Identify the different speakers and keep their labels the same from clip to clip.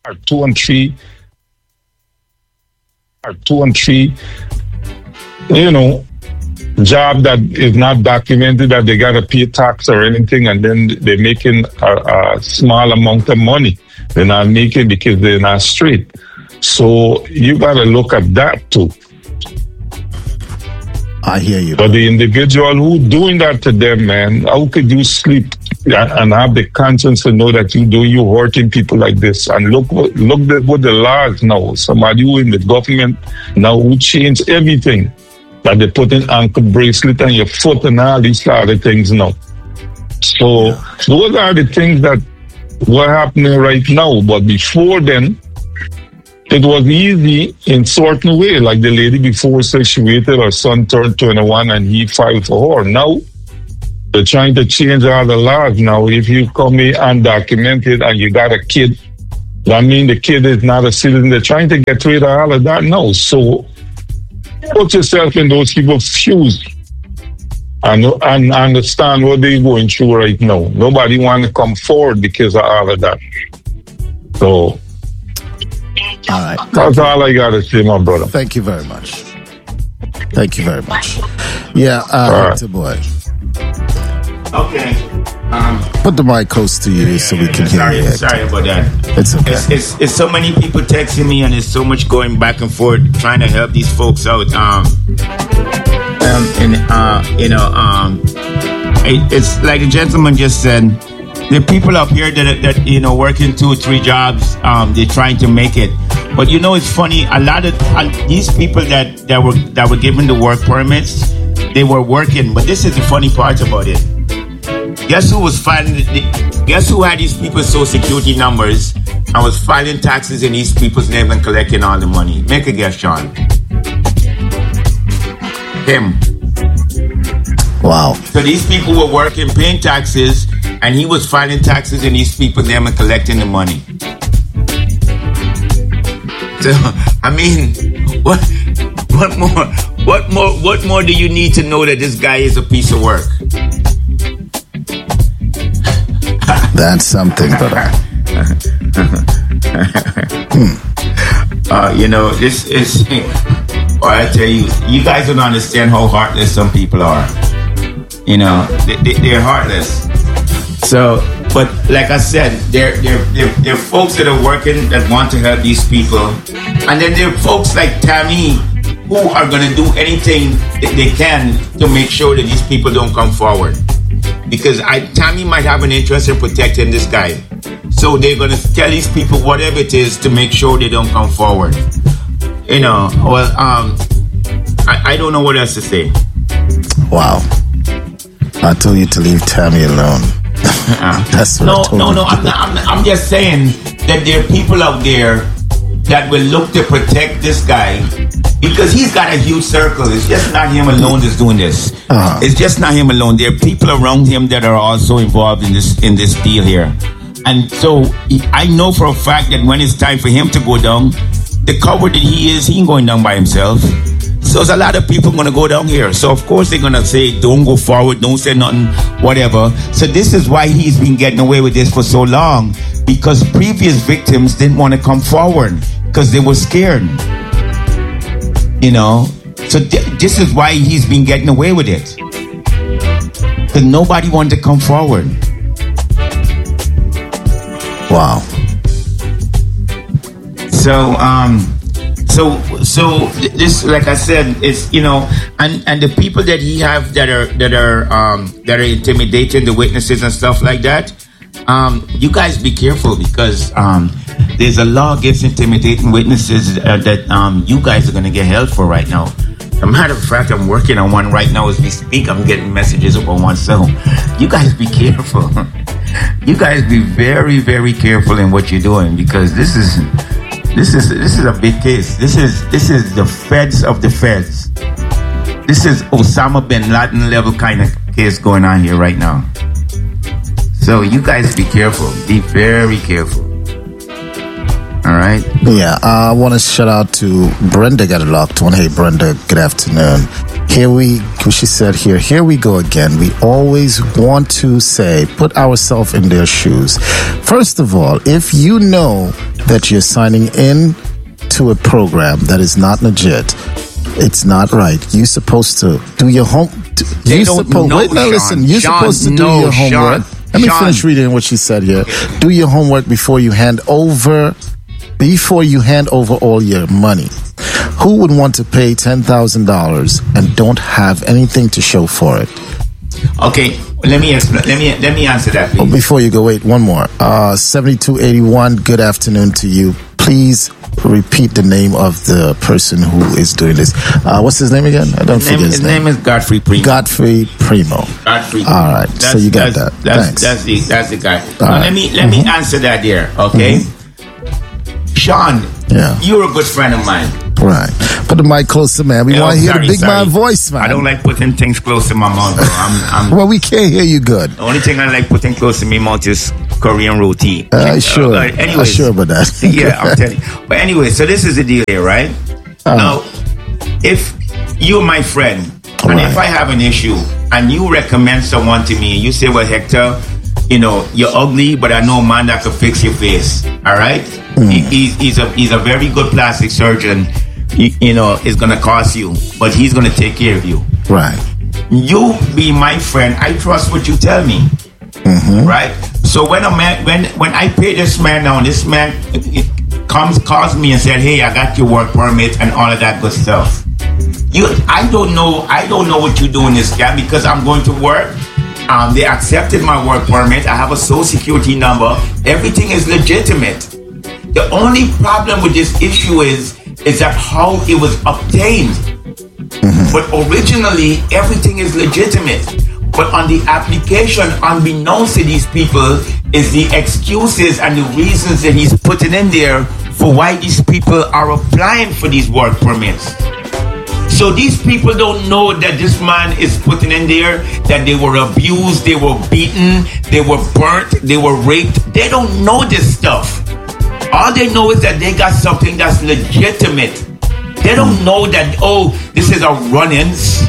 Speaker 1: 2 and 3, job that is not documented, that they got to pay tax or anything, and then they're making a small amount of money. They're not making because they're not straight. So you got to look at that too.
Speaker 2: I hear you.
Speaker 1: But the individual who doing that to them, man, how could you sleep and have the conscience to know that you hurting people like this? And look what the laws now. Somebody who in the government now who change everything. That they put in ankle bracelet on your foot and all these kind of things now. So those are the things that were happening right now. But before then, it was easy in certain way. Like the lady before said she waited, her son turned 21 and he filed for her. Now, they're trying to change all the laws. Now, if you come here undocumented and you got a kid, that means the kid is not a citizen. They're trying to get rid of all of that now. So, put yourself in those people's shoes and understand what they're going through right now. Nobody want to come forward because of all of that. So,
Speaker 2: all right.
Speaker 1: That's all I got to say, my brother.
Speaker 2: Thank you very much. Thank you very much. Yeah, Hector boy.
Speaker 3: Okay.
Speaker 2: Put the mic close to you so we can hear you.
Speaker 3: Sorry about that.
Speaker 2: It's okay.
Speaker 3: It's so many people texting me, and there's so much going back and forth trying to help these folks out. It's like the gentleman just said. The people up here that working 2 or 3 jobs, they're trying to make it. But it's funny. A lot of these people that were given the work permits, they were working. But this is the funny part about it. Guess who was filing? Guess who had these people's social security numbers and was filing taxes in these people's names and collecting all the money? Make a guess, Sean. Him.
Speaker 2: Wow.
Speaker 3: So these people were working, paying taxes, and he was filing taxes in these people's names and collecting the money. So, I mean, what more do you need to know that this guy is a piece of work?
Speaker 2: That's something, brother.
Speaker 3: This is. I tell you, you guys don't understand how heartless some people are. They're heartless. So, but like I said, they're folks that are working that want to help these people, and then there are folks like Tammy who are going to do anything that they can to make sure that these people don't come forward. Because Tammy might have an interest in protecting this guy. So they're going to tell these people whatever it is to make sure they don't come forward. I don't know what else to say.
Speaker 2: Wow. I told you to leave Tammy alone. That's what I told you.
Speaker 3: I'm just saying that there are people out there that will look to protect this guy because he's got a huge circle. It's just not him alone that's doing this. It's just not him alone. There are people around him that are also involved in this deal here. And so I know for a fact that when it's time for him to go down, the coward that he ain't going down by himself. So there's a lot of people going to go down here. So of course they're going to say, don't go forward, don't say nothing, whatever. So this is why he's been getting away with this for so long, because previous victims didn't want to come forward because they were scared. So this is why he's been getting away with it. Because nobody wanted to come forward.
Speaker 2: Wow.
Speaker 3: So this, like I said, it's and the people that he have that are intimidating the witnesses and stuff like that. You guys be careful because there's a law against intimidating witnesses that you guys are gonna get held for right now. As a matter of fact, I'm working on one right now as we speak. I'm getting messages about one. So you guys be careful. You guys be very, very careful in what you're doing because this is a big case. This is the feds of the feds. This is Osama bin Laden level kind of case going on here right now. So you guys be careful. Be very careful. All right?
Speaker 2: Yeah, I want to shout out to Brenda got it locked on. Hey, Brenda, good afternoon. she said here we go again. We always want to put ourselves in their shoes. First of all, if you know that you're signing in to a program that is not legit, it's not right. You're supposed to do your home. You're supposed to do your homework. Let me finish reading what she said here. Do your homework before you hand over all your money. Who would want to pay $10,000 and don't have anything to show for it?
Speaker 3: Okay, let me explain. Let me answer that, please.
Speaker 2: Oh, before you go, wait, one more. 7281, good afternoon to you. Please repeat the name of the person who is doing this. What's his name again? I don't forget his name.
Speaker 3: His name is Godfrey Primo.
Speaker 2: Godfrey Primo. All right, so you got that. Thanks.
Speaker 3: That's the guy. Let me answer that there, okay? Sean, you're a good friend of mine.
Speaker 2: Right. Put the mic closer, man. We want to hear the big man voice, man.
Speaker 3: I don't like putting things close to my mouth, bro.
Speaker 2: Well, we can't hear you good.
Speaker 3: The only thing I like putting close to my mouth is Korean roti.
Speaker 2: Sure.
Speaker 3: Anyways,
Speaker 2: sure about that.
Speaker 3: Yeah, I'm telling you. But anyway, so this is the deal here, right? Now, if you're my friend, and if I have an issue, and you recommend someone to me, and you say, well, Hector, you're ugly, but I know a man that could fix your face. All right? He's a very good plastic surgeon. It's going to cost you, but he's going to take care of you.
Speaker 2: Right.
Speaker 3: You be my friend. I trust what you tell me. Mm-hmm. Right? So when I pay this man now, this man calls me and said, hey, I got your work permit and all of that good stuff. I don't know what you do in this scam because I'm going to work. They accepted my work permit. I have a social security number. Everything is legitimate. The only problem with this issue is that how it was obtained. Mm-hmm. But originally, everything is legitimate. But on the application, unbeknownst to these people, is the excuses and the reasons that he's putting in there for why these people are applying for these work permits. So these people don't know that this man is putting in there that they were abused, they were beaten, they were burnt, they were raped. They don't know this stuff. All they know is that they got something that's legitimate. They don't know that, this is a run-ins.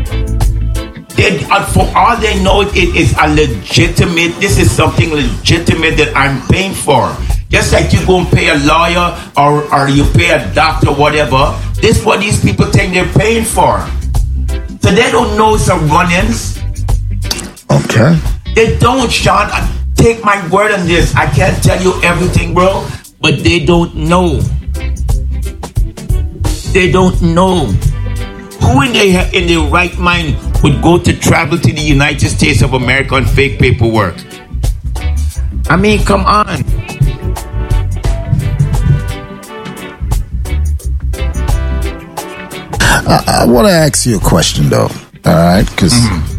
Speaker 3: For all they know, it is a legitimate, this is something legitimate that I'm paying for. Just like you go and pay a lawyer or you pay a doctor, whatever. This is what these people think they're paying for. So they don't know it's a run-ins.
Speaker 2: Okay.
Speaker 3: They don't, Sean. Take my word on this. I can't tell you everything, bro. But they don't know. They don't know. Who in their right mind would go to travel to the United States of America on fake paperwork? I mean, come on.
Speaker 2: I want to ask you a question, though. All right? Because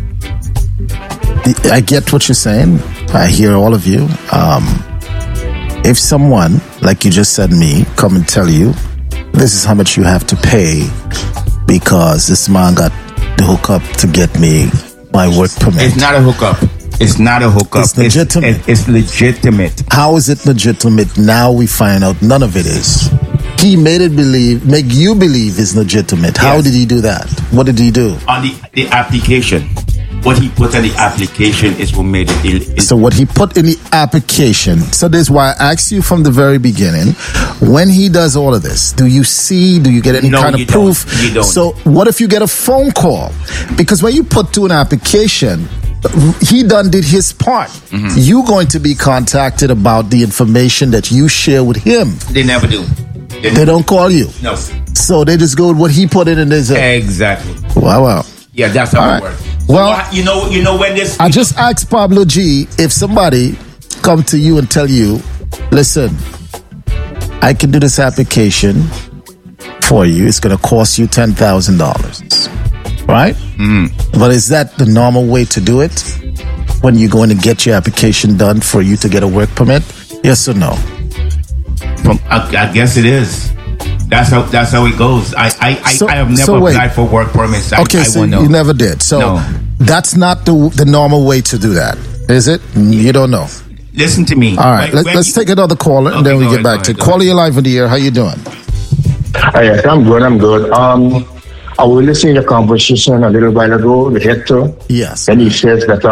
Speaker 2: I get what you're saying. I hear all of you. If someone, like you just said me, come and tell you, this is how much you have to pay because this man got the hookup to get me my work permit.
Speaker 3: It's not a hookup. It's not a hookup.
Speaker 2: It's legitimate.
Speaker 3: It's legitimate.
Speaker 2: How is it legitimate? Now we find out none of it is. He make you believe is legitimate. How did he do that? What did he do?
Speaker 3: On the application. What he put on the application is what made it illegal.
Speaker 2: So what he put in the application. So this is why I asked you from the very beginning, when he does all of this, do you get any kind of proof?
Speaker 3: You don't.
Speaker 2: So what if you get a phone call? Because when you put to an application, he done did his part. Mm-hmm. You going to be contacted about the information that you share with him.
Speaker 3: They never do.
Speaker 2: They don't call you.
Speaker 3: No.
Speaker 2: So they just go with what he put in and they say.
Speaker 3: Exactly.
Speaker 2: Wow.
Speaker 3: Yeah, that's how it works. So
Speaker 2: well,
Speaker 3: you know when this.
Speaker 2: I just asked Pablo G if somebody come to you and tell you, listen, I can do this application for you. It's going to cost you $10,000, right? Mm. But is that the normal way to do it? When you're going to get your application done for you to get a work permit? Yes or no?
Speaker 3: I guess it is. That's how it goes. I have never applied for work permits.
Speaker 2: So you never did. So that's not the normal way to do that, is it? You don't know.
Speaker 3: Listen to me.
Speaker 2: All right, let's take another caller and then we get back to caller. You're live in the air. How you doing?
Speaker 1: Yes, I'm good.
Speaker 4: I was listening to the conversation a little while ago with Hector.
Speaker 2: Yes.
Speaker 4: And he says that,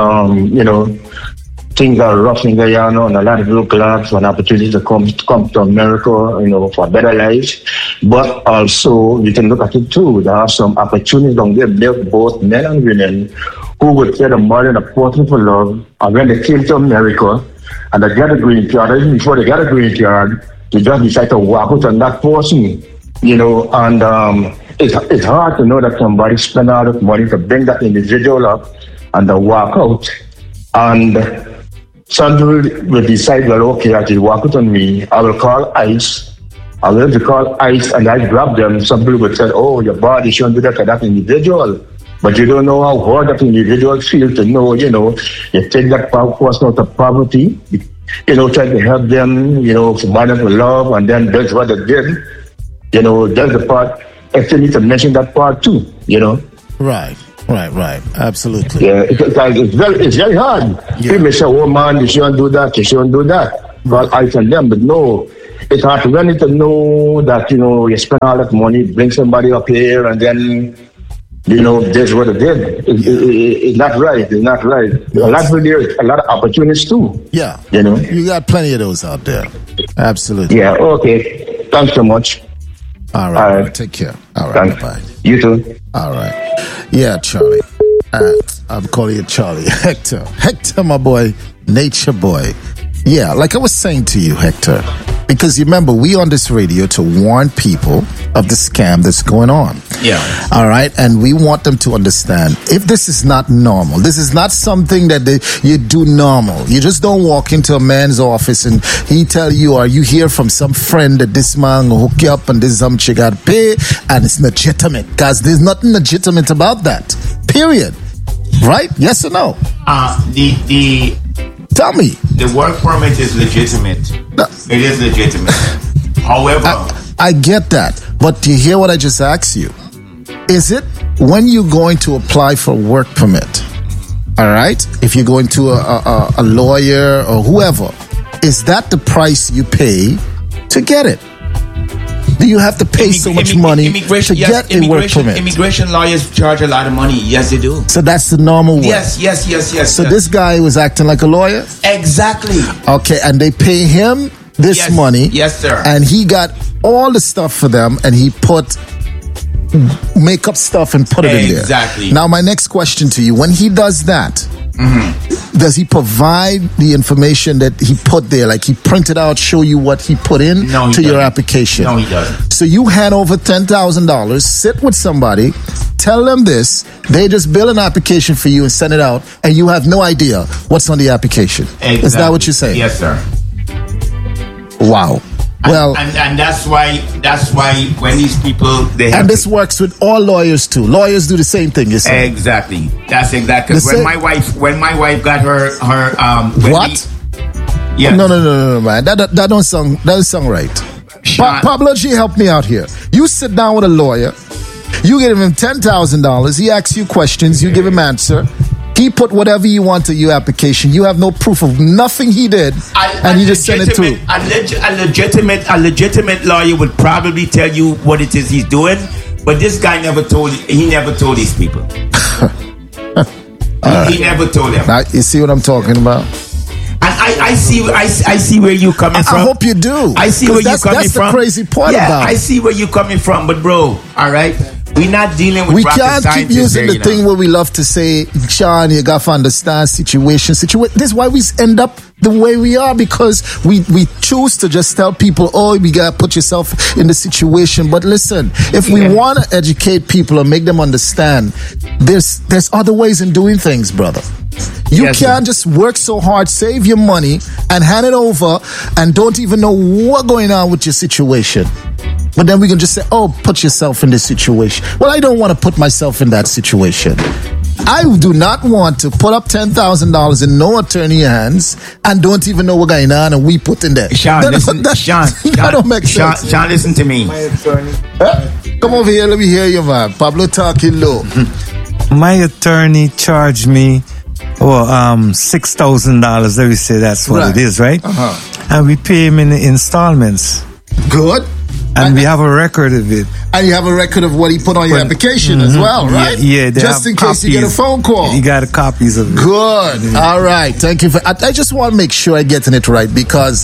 Speaker 4: things are rough in Guyana and a lot of people glad for an opportunity to come to America, for a better life. But also, you can look at it too. There are some opportunities down there, both men and women, who would get a more than a portion for love. And when they came to America and they get a green card, even before they get a green card, they just decide to walk out on that portion, and it's hard to know that somebody spent all that money to bring that individual up and they walk out. And some people will decide, well, okay, I will walk out on me. I will call ICE. I will have to call ICE and I grab them. Some people will say, oh, your body shouldn't do that to that individual. But you don't know how hard that individual feels to know, you take that person out of poverty, try to help them, for money, for love, and then that's what they did. That's the part. I still need to mention that part too,
Speaker 2: Right. Absolutely.
Speaker 4: Yeah, it's very hard.
Speaker 2: Yeah.
Speaker 4: People say, oh man, you shouldn't do that. But I tell them, but no, it's hard to really to know that, you spend all that money, bring somebody up here, and then, that's what it did. It's not right. It's not right. A lot of opportunities too.
Speaker 2: Yeah. You got plenty of those out there. Absolutely.
Speaker 4: Yeah, okay. Thanks so much.
Speaker 2: All right. Take care. All right. Bye.
Speaker 4: You too.
Speaker 2: All right. Yeah, Charlie. I'm calling you Charlie. Hector, my boy. Nature boy. Yeah, like I was saying to you, Hector, because you remember, we on this radio to warn people of the scam that's going on.
Speaker 3: Yeah.
Speaker 2: All right. And we want them to understand, if this is not normal, this is not something that you do normal. You just don't walk into a man's office and he tell you, or you hear from some friend that this man will hook you up and this is how much you got to pay, and it's legitimate. Because there's nothing legitimate about that. Period. Right? Yes or no? Tell me.
Speaker 3: The work permit is legitimate. It is legitimate. However,
Speaker 2: I get that. But do you hear what I just asked you? Is it when you're going to apply for a work permit, all right? If you're going to a lawyer or whoever, is that the price you pay to get it? Do you have to pay so much money to get a work permit?
Speaker 3: Immigration lawyers charge a lot of money. Yes, they do.
Speaker 2: So that's the normal way?
Speaker 3: Yes.
Speaker 2: So this guy was acting like a lawyer?
Speaker 3: Exactly.
Speaker 2: Okay, and they pay him this money.
Speaker 3: Yes, sir.
Speaker 2: And he got all the stuff for them, and he put makeup stuff and put it in there.
Speaker 3: Exactly.
Speaker 2: Now, my next question to you, when he does that, does he provide the information that he put there? Like he printed out, show you what he put in to your application?
Speaker 3: No, he doesn't.
Speaker 2: So you hand over $10,000, sit with somebody, tell them this, they just bill an application for you and send it out, and you have no idea what's on the application.
Speaker 3: Exactly.
Speaker 2: Is that what you're saying?
Speaker 3: Yes, sir.
Speaker 2: Wow. Well,
Speaker 3: and that's why when these people
Speaker 2: and this works with all lawyers too. Lawyers do the same thing. You say
Speaker 3: exactly. That's exactly when my wife got her
Speaker 2: what?
Speaker 3: Yeah.
Speaker 2: No, man. That don't sound right. Pablo G, help me out here. You sit down with a lawyer. You give him $10,000. He asks you questions. You give him answer. He put whatever you want to your application. You have no proof of nothing he did, and you just send it through.
Speaker 3: A legitimate lawyer would probably tell you what it is he's doing, but this guy never told these people. He never told them.
Speaker 2: Now, you see what I'm talking about?
Speaker 3: And I see where you're coming from.
Speaker 2: I hope you do.
Speaker 3: I see where you're coming
Speaker 2: that's
Speaker 3: from.
Speaker 2: That's the crazy part about it.
Speaker 3: I see where you're coming from, but bro, all right? We're not dealing with rocket scientists. We can't keep using
Speaker 2: the thing where we love to say, Sean, you got to understand situation. This is why we end up the way we are, because we choose to just tell people, oh, we got to put yourself in the situation. But listen, if we want to educate people and make them understand, there's other ways in doing things, brother. You can't just work so hard, save your money, and hand it over and don't even know what's going on with your situation. But then we can just say, oh, put yourself in this situation. Well, I don't want to put myself in that situation. I do not want to put up $10,000 in no attorney hands and don't even know what's going on, and we put in there.
Speaker 3: Sean, that
Speaker 2: don't make sense.
Speaker 3: Sean, listen to me.
Speaker 2: Come over here, let me hear you, man. Pablo talking low.
Speaker 5: My attorney charged me $6,000. Let me say that's what it is, right?
Speaker 2: Uh-huh.
Speaker 5: And we pay him in installments.
Speaker 2: Good.
Speaker 5: And we have a record of it.
Speaker 2: And you have a record of what he put on your application as well, right?
Speaker 5: Yeah, they
Speaker 2: just
Speaker 5: have
Speaker 2: in case you get a
Speaker 5: copies.
Speaker 2: phone call.
Speaker 5: You got copies of it.
Speaker 2: Good. All right. Thank you. I just want to make sure I'm getting it right because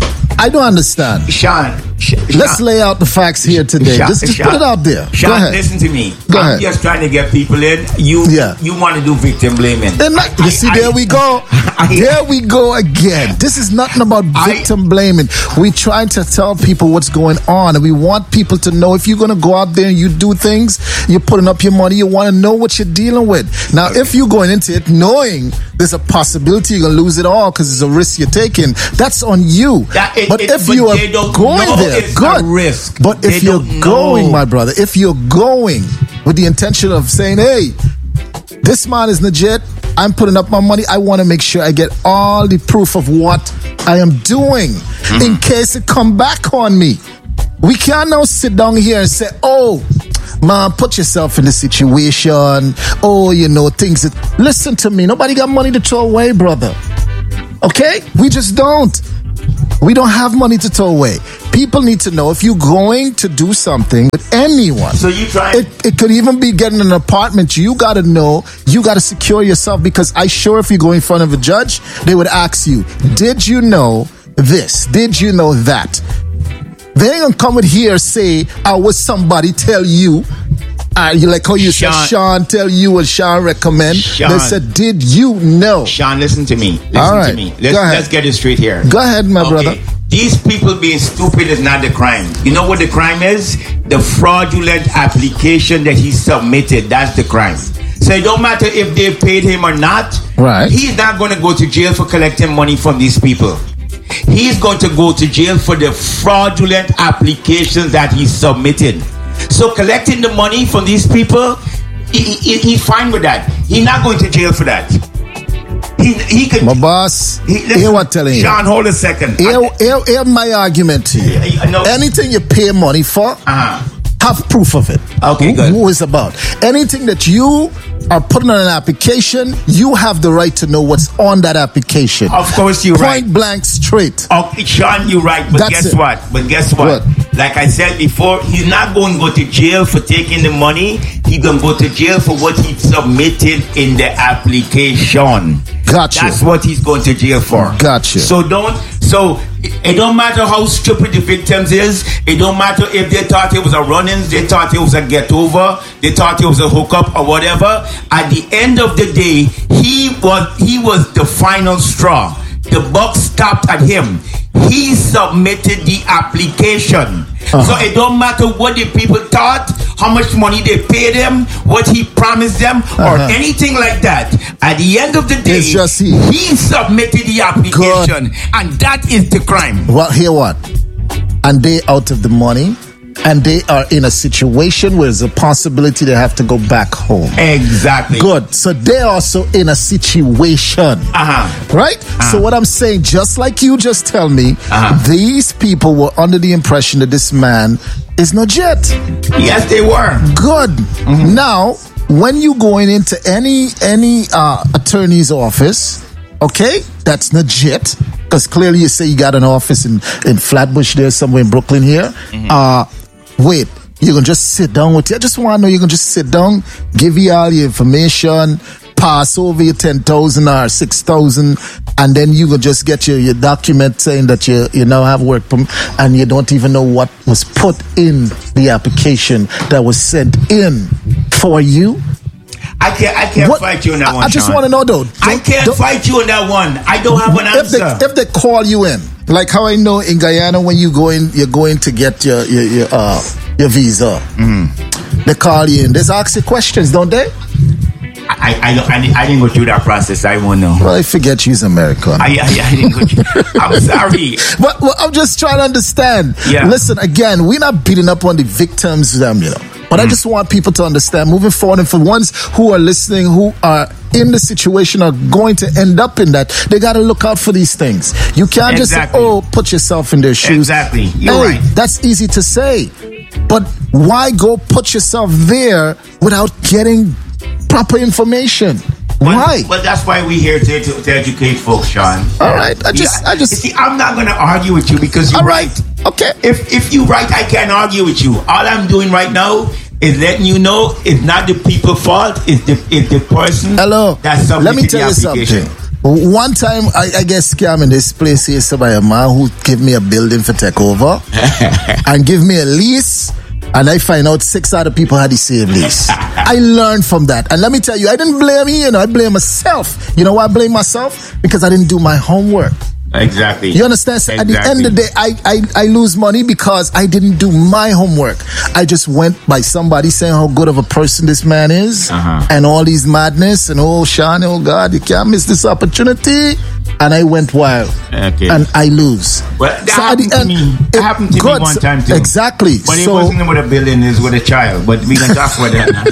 Speaker 2: I don't understand.
Speaker 3: Sean,
Speaker 2: Let's lay out the facts here today. Just put it out there.
Speaker 3: Sean,
Speaker 2: Go ahead.
Speaker 3: listen to me.
Speaker 2: Go
Speaker 3: I'm
Speaker 2: ahead.
Speaker 3: just trying to get people in. You want to do victim blaming.
Speaker 2: You see, there we go. There we go again. This is nothing about victim blaming. We're trying to tell people what's going on, and we want people to know if you're going to go out there and you do things, you're putting up your money, you want to know what you're dealing with. Now, if you're going into it knowing there's a possibility you're going to lose it all because it's a risk you're taking, that's on you. But if you are going there, good.
Speaker 3: Risk.
Speaker 2: But if you're going, my brother, if you're going with the intention of saying, hey, this man is legit, I'm putting up my money, I want to make sure I get all the proof of what I am doing in case it come back on me. We can't now sit down here and say, oh, man, put yourself in the situation. Oh, you know, things that... Listen to me. Nobody got money to throw away, brother. Okay? We just don't. We don't have money to throw away. People need to know if you're going to do something with anyone.
Speaker 3: So you try.
Speaker 2: It could even be getting an apartment. You got to know. You got to secure yourself because I sure if you go in front of a judge, they would ask you, did you know this? Did you know that? They ain't gonna come in here and say, would somebody tell you? You like how you said Sean tell you and Sean recommend.
Speaker 3: Sean,
Speaker 2: they said, did you know?
Speaker 3: Sean, listen to me.
Speaker 2: All right.
Speaker 3: Let's get it straight here.
Speaker 2: Go ahead, my brother.
Speaker 3: These people being stupid is not the crime. You know what the crime is? The fraudulent application that he submitted. That's the crime. So it don't matter if they paid him or not.
Speaker 2: Right.
Speaker 3: He's not going to go to jail for collecting money from these people. He's going to go to jail for the fraudulent applications that he submitted. So collecting the money from these people, he's fine with that. He's not going to jail for that. He could.
Speaker 2: My boss, hear what I'm telling you.
Speaker 3: Sean, hold a second.
Speaker 2: Hear my argument to you. Anything you pay money for, have proof of it.
Speaker 3: Okay, good.
Speaker 2: Who is about? Anything that you are putting on an application, you have the right to know what's on that application.
Speaker 3: Of course, you're right.
Speaker 2: Point blank straight.
Speaker 3: Okay, Sean, you're right. But guess what? What? Like I said before, he's not going to go to jail for taking the money. He's going to go to jail for what he submitted in the application.
Speaker 2: Gotcha.
Speaker 3: That's what he's going to jail for.
Speaker 2: Gotcha.
Speaker 3: So it don't matter how stupid the victims is. It don't matter if they thought it was a run-in, they thought it was a get-over, they thought it was a hookup or whatever. At the end of the day, he was the final straw. The buck stopped at him. He submitted the application. So it don't matter what the people thought, how much money they paid him, what he promised them, or anything like that. At the end of the day,
Speaker 2: it's just he
Speaker 3: submitted the application. Good. And that is the crime.
Speaker 2: Well, hear what? And they out of the money, and they are in a situation where there's a possibility they have to go back home.
Speaker 3: Exactly.
Speaker 2: Good. So they're also in a situation. Right? So what I'm saying, just like you just tell me, these people were under the impression that this man is legit.
Speaker 3: Yes, they were.
Speaker 2: Good. Now, when you going into any attorney's office, okay, that's legit, because clearly you say you got an office in Flatbush there, somewhere in Brooklyn here. Wait, you're going to just sit down with you? I just want to know, you're going to just sit down, give you all your information, pass over your 10,000 or 6,000, and then you can just get your document saying that you now have work permit, and you don't even know what was put in the application that was sent in for you?
Speaker 3: I can't fight you on that one.
Speaker 2: I just want to know though.
Speaker 3: I can't fight you on that one. I don't have an answer.
Speaker 2: If they call you in, like how I know in Guyana when you're going to get your visa, they call you in. They ask you questions, don't they?
Speaker 3: I didn't go through that process. I won't know.
Speaker 2: Well, I forget you're American.
Speaker 3: I didn't go through. I'm sorry.
Speaker 2: But I'm just trying to understand.
Speaker 3: Yeah.
Speaker 2: Listen, again, we're not beating up on the victims, But I just want people to understand moving forward, and for ones who are listening, who are in the situation, are going to end up in that, they got to look out for these things. You can't just say, put yourself in their shoes.
Speaker 3: Exactly. You're right.
Speaker 2: That's easy to say. But why go put yourself there without getting proper information? Why?
Speaker 3: But that's why we're here to educate folks, Sean.
Speaker 2: All right. I just
Speaker 3: see, I'm not going to argue with you because you're right.
Speaker 2: Okay.
Speaker 3: If you right, I can't argue with you. All I'm doing right now is letting you know it's not the people's fault. It's the person.
Speaker 2: Hello.
Speaker 3: That's
Speaker 2: Let me tell you something. One time, I get scammed in this place here by a man who give me a building for take over and give me a lease, and I find out 6 other people had the same lease. I learned from that. And let me tell you, I didn't blame him, I blame myself. You know why I blame myself? Because I didn't do my homework.
Speaker 3: Exactly.
Speaker 2: You understand? So
Speaker 3: exactly.
Speaker 2: At the end of the day, I lose money because I didn't do my homework. I just went by somebody saying how good of a person this man is and all these madness and Sean, oh God, you can't miss this opportunity. And I went wild.
Speaker 3: Okay.
Speaker 2: And I lose.
Speaker 3: Well, that happened to me. It happened to me one time too.
Speaker 2: Exactly.
Speaker 3: But it wasn't with a building, it was with a child. But we can talk about that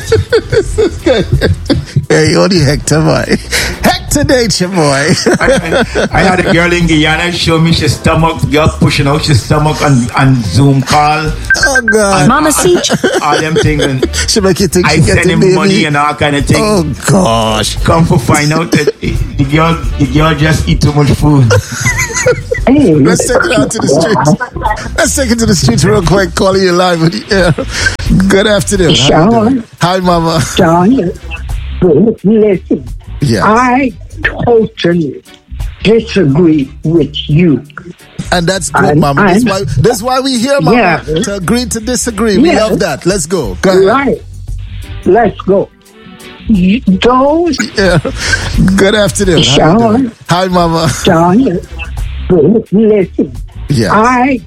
Speaker 3: now.
Speaker 2: Hey, only Hector, boy. Hector Nature, boy.
Speaker 3: I had a girl in Guyana show me her stomach, girl pushing out her stomach on Zoom call.
Speaker 2: Oh, God.
Speaker 6: Mama Seach.
Speaker 3: All them things. And
Speaker 2: she make you think
Speaker 3: I
Speaker 2: she
Speaker 3: send
Speaker 2: getting
Speaker 3: him
Speaker 2: baby.
Speaker 3: money and all kind of things.
Speaker 2: Oh, gosh.
Speaker 3: Come to find out that the girl just eat too much food.
Speaker 2: Let's take it out to the streets. Let's take it to the streets real quick. Calling you live with the air. Good afternoon. How you doing? Hi, Mama.
Speaker 7: John, listen.
Speaker 2: Yes.
Speaker 7: I totally disagree with you.
Speaker 2: And that's good, Mama. That's why we here, Mama.
Speaker 7: Yeah.
Speaker 2: To agree to disagree. We love that. Let's go. Go ahead.
Speaker 7: Right. Let's go. Those.
Speaker 2: Yeah. Good afternoon. How you doing? Hi, Mama.
Speaker 7: John, listen.
Speaker 2: Yes.
Speaker 7: I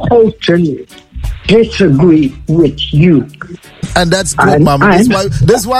Speaker 7: totally disagree with you.
Speaker 2: And that's good, Mama. That's why